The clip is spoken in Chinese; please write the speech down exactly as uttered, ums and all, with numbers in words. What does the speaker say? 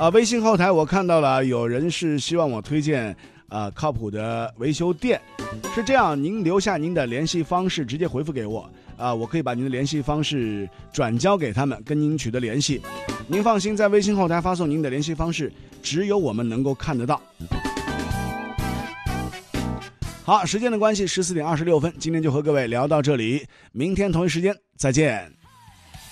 啊，微信后台我看到了有人是希望我推荐啊靠谱的维修店，是这样，您留下您的联系方式，直接回复给我啊，我可以把您的联系方式转交给他们，跟您取得联系。您放心，在微信后台发送您的联系方式，只有我们能够看得到。好，时间的关系，十四点二十六分，今天就和各位聊到这里，明天同一时间再见。